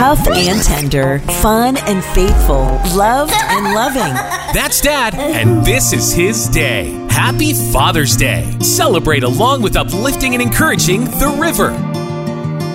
Tough and tender, fun and faithful, loved and loving. That's Dad, and this is his day. Happy Father's Day. Celebrate along with uplifting and encouraging The River.